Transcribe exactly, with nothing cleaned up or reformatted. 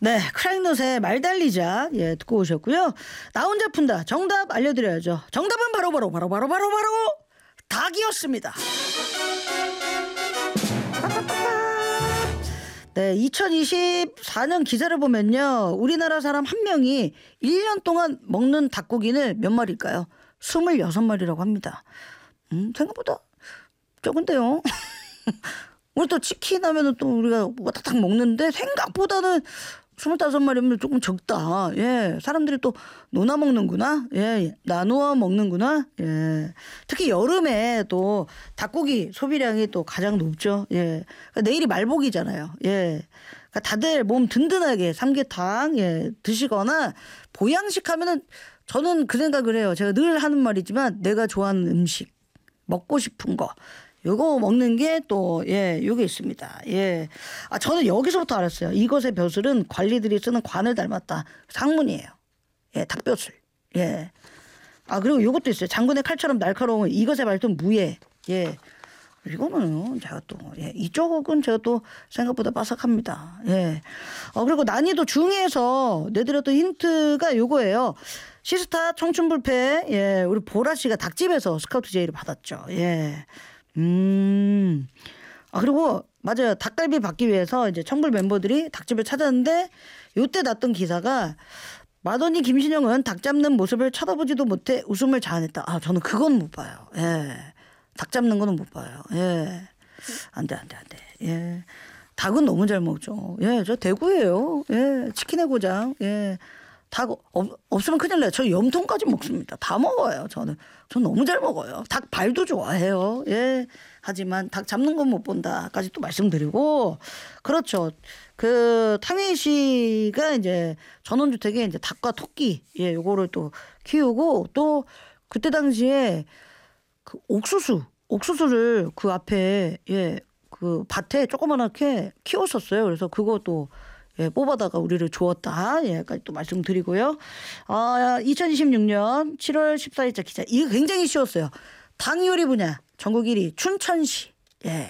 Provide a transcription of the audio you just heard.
네, 크라잉넛의 말 달리자 예 듣고 오셨고요. 나 혼자 푼다. 정답 알려드려야죠. 정답은 바로 바로 바로 바로 바로 바로 닭이었습니다. 네, 이천이십사 년 기사를 보면요. 우리나라 사람 한 명이 일 년 동안 먹는 닭고기는 몇 마리일까요? 스물여섯 마리라고 합니다. 음, 생각보다 적은데요. 우리 또 치킨 하면은 또 우리가 와타닥 먹는데 생각보다는 스물다섯 마리면 조금 적다. 예. 사람들이 또 노나 먹는구나. 예. 나누어 먹는구나. 예. 특히 여름에 또 닭고기 소비량이 또 가장 높죠. 예. 그러니까 내일이 말복이잖아요. 예. 그러니까 다들 몸 든든하게 삼계탕 예. 드시거나 보양식 하면은 저는 그 생각을 해요. 제가 늘 하는 말이지만 내가 좋아하는 음식, 먹고 싶은 거. 요거 먹는 게 또, 예, 요게 있습니다. 예. 아, 저는 여기서부터 알았어요. 이것의 벼슬은 관리들이 쓰는 관을 닮았다. 상문이에요. 예, 닭벼슬. 예. 아, 그리고 요것도 있어요. 장군의 칼처럼 날카로운 이것의 발톱 무예. 예. 이거는 제가 또, 예, 이쪽은 제가 또 생각보다 빠삭합니다. 예. 어, 그리고 난이도 중에서 내드렸던 힌트가 요거예요. 시스타 청춘불패, 예, 우리 보라 씨가 닭집에서 스카우트 제의를 받았죠. 예. 음. 아, 그리고 맞아요. 닭갈비 받기 위해서 이제 청불 멤버들이 닭집을 찾았는데 요때 났던 기사가 마더니 김신영은 닭 잡는 모습을 쳐다보지도 못해 웃음을 자아냈다. 아, 저는 그건 못 봐요. 예. 닭 잡는 거는 못 봐요. 예. 안 돼, 안 돼, 안 돼. 예. 닭은 너무 잘 먹죠. 예. 저 대구예요. 예. 치킨의 고장. 예. 닭 없, 없으면 큰일 나요. 저 염통까지 먹습니다. 다 먹어요. 저는. 전 너무 잘 먹어요. 닭 발도 좋아해요. 예. 하지만 닭 잡는 건 못 본다까지 또 말씀드리고 그렇죠. 그 탕웨이 씨가 이제 전원주택에 이제 닭과 토끼 예 요거를 또 키우고 또 그때 당시에 그 옥수수 옥수수를 그 앞에 예 그 밭에 조그만하게 키웠었어요. 그래서 그것도 예, 뽑아다가 우리를 주었다. 예까지 또 말씀드리고요. 아, 이천이십육 년 칠월 십사 일자 기사. 이거 굉장히 쉬웠어요. 닭 요리 분야 전국 일 위 춘천시. 예.